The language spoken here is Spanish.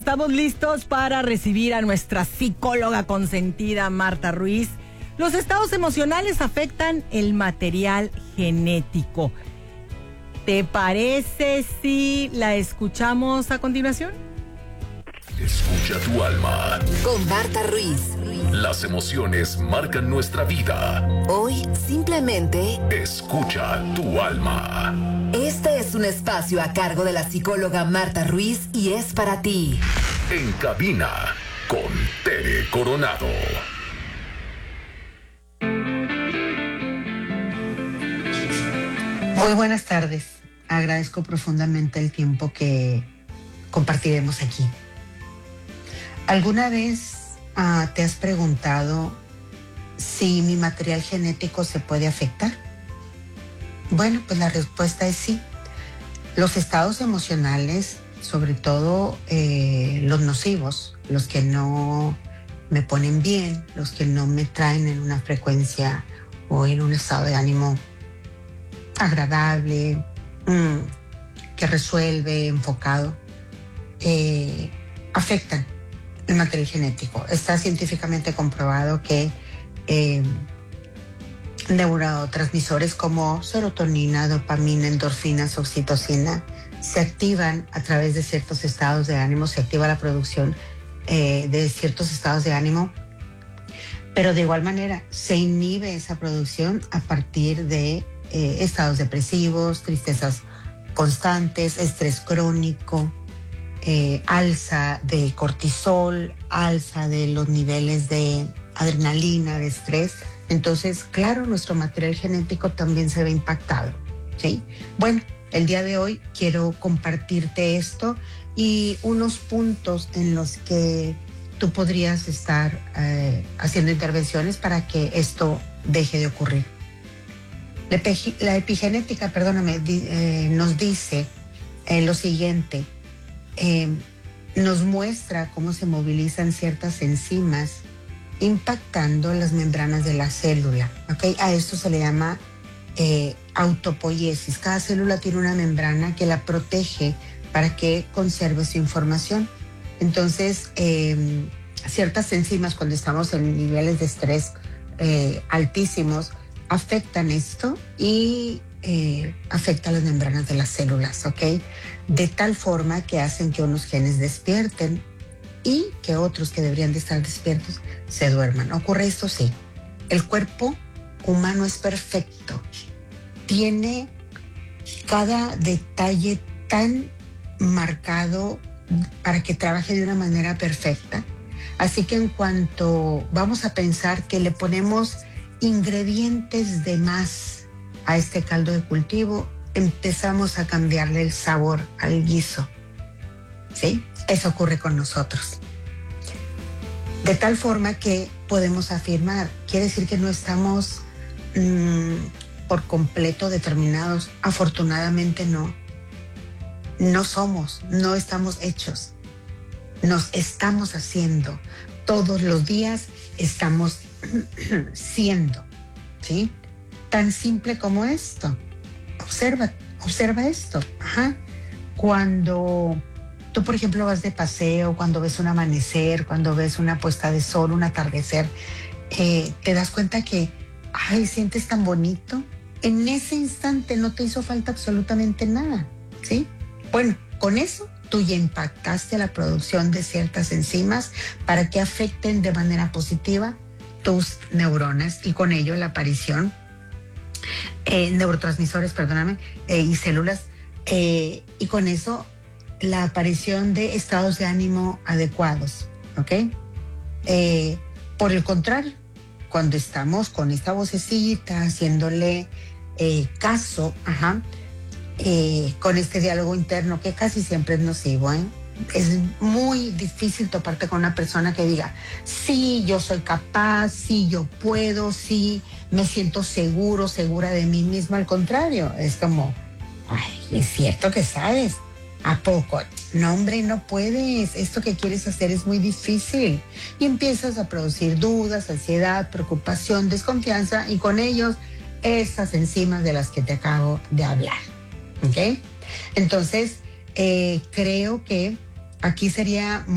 estamos listos para recibir a nuestra psicóloga consentida, Marta Ruiz. Los estados emocionales afectan el material genético. ¿Te parece si la escuchamos a continuación? Escucha tu alma. Con Marta Ruiz. Las emociones marcan nuestra vida. Hoy simplemente Escucha tu alma. este es un espacio a cargo de la psicóloga Marta Ruiz y es para ti. En cabina con Tere Coronado. Muy buenas tardes. Agradezco profundamente el tiempo que compartiremos aquí. ¿Alguna vez te has preguntado si mi material genético se puede afectar? Bueno, pues la respuesta es sí. Los estados emocionales, sobre todo los nocivos, los que no me ponen bien, los que no me traen en una frecuencia o en un estado de ánimo agradable, que resuelve, enfocado, afectan el material genético. Está científicamente comprobado que neurotransmisores como serotonina, dopamina, endorfinas, oxitocina se activan a través de ciertos estados de ánimo, se activa la producción de ciertos estados de ánimo, pero de igual manera se inhibe esa producción a partir de estados depresivos, tristezas constantes, estrés crónico, alza de cortisol, alza de los niveles de adrenalina, de estrés. Entonces, claro, nuestro material genético también se ve impactado, ¿sí? Bueno, el día de hoy quiero compartirte esto y unos puntos en los que tú podrías estar haciendo intervenciones para que esto deje de ocurrir. La epigenética, nos dice lo siguiente. Nos muestra cómo se movilizan ciertas enzimas impactando las membranas de la célula, ¿ok? A esto se le llama autopoiesis. Cada célula tiene una membrana que la protege para que conserve su información. Entonces, ciertas enzimas, cuando estamos en niveles de estrés altísimos, afectan esto y afecta las membranas de las células, ¿ok? De tal forma que hacen que unos genes despierten y que otros que deberían de estar despiertos se duerman. ¿Ocurre esto? Sí. El cuerpo humano es perfecto. Tiene cada detalle tan marcado para que trabaje de una manera perfecta. Así que en cuanto vamos a pensar que le ponemos ingredientes de más a este caldo de cultivo, empezamos a cambiarle el sabor al guiso, ¿sí? Eso ocurre con nosotros. De tal forma que podemos afirmar, quiere decir que no estamos por completo determinados. Afortunadamente no. No somos, no estamos hechos. Nos estamos haciendo. Todos los días estamos siendo, ¿sí? Tan simple como esto. Observa esto. Ajá. Cuando tú, por ejemplo, vas de paseo, cuando ves un amanecer, cuando ves una puesta de sol, un atardecer, te das cuenta que, ay, sientes tan bonito. En ese instante no te hizo falta absolutamente nada, ¿sí? Bueno, con eso tú ya impactaste la producción de ciertas enzimas para que afecten de manera positiva tus neuronas y con ello la aparición neurotransmisores, y células, y con eso la aparición de estados de ánimo adecuados, ¿ok? Por el contrario, cuando estamos con esta vocecita haciéndole caso, con este diálogo interno que casi siempre es nocivo, es muy difícil toparte con una persona que diga, sí, yo soy capaz, sí, yo puedo, sí, me siento seguro, segura de mí misma. Al contrario, es como, ay, es cierto que sabes, ¿a poco? No, hombre, no puedes, esto que quieres hacer es muy difícil. Y empiezas a producir dudas, ansiedad, preocupación, desconfianza y con ellos esas enzimas de las que te acabo de hablar, ¿ok? Entonces, creo que aquí sería